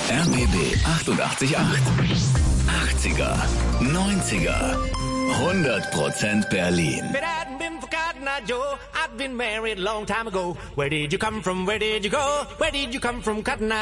RBB 888. 80er, 90er, 100% Berlin. If it hadn't been for Cotton Eye Joe, I'd been married a long time ago. Where did you come from? Where did you go? Where did you come from, Cotton Eye